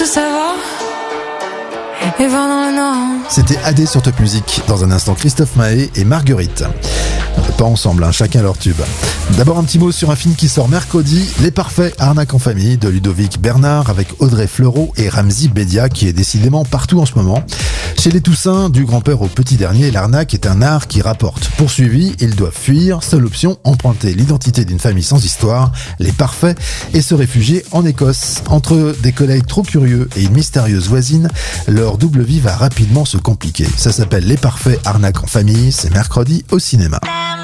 tout savoir et voir dans le noir. C'était AD sur Top Music. Dans un instant, Christophe Maé et Marguerite. Pas ensemble, chacun leur tube. D'abord un petit mot sur un film qui sort mercredi, Les Parfaits, arnaque en famille, de Ludovic Bernard avec Audrey Fleurot et Ramzy Bedia, qui est décidément partout en ce moment. Chez les Toussins, du grand-père au petit dernier, l'arnaque est un art qui rapporte. Poursuivis, ils doivent fuir. Seule option, emprunter l'identité d'une famille sans histoire, les Parfaits, et se réfugier en Écosse. Entre des collègues trop curieux et une mystérieuse voisine, leur double vie va rapidement se compliquer. Ça s'appelle Les Parfaits, arnaque en famille, c'est mercredi au cinéma.